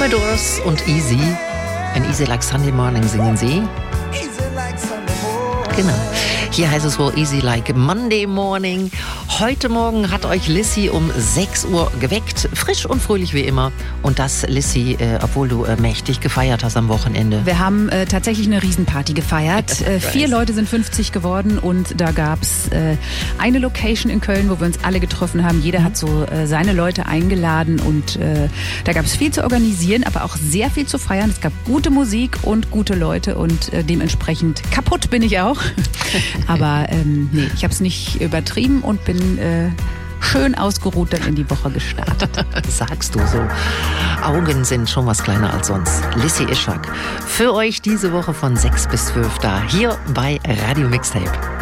Commodores und Easy. And Easy Like Sunday Morning singen sie. Genau. Hier heißt es wohl Easy Like Monday Morning. Heute Morgen hat euch Lissy um 6 Uhr geweckt. Frisch und fröhlich wie immer. Und das, Lissy, obwohl du mächtig gefeiert hast am Wochenende. Wir haben tatsächlich eine Riesenparty gefeiert. 4 Leute sind 50 geworden und da gab's eine Location in Köln, wo wir uns alle getroffen haben. Jeder hat so seine Leute eingeladen und da gab es viel zu organisieren, aber auch sehr viel zu feiern. Es gab gute Musik und gute Leute und dementsprechend kaputt bin ich auch. Aber nee, ich habe es nicht übertrieben und bin schön ausgeruht dann in die Woche gestartet. Sagst du so. Augen sind schon was kleiner als sonst. Lissy Ischak. Für euch diese Woche von 6 bis 12 da. Hier bei Radio Mixtape.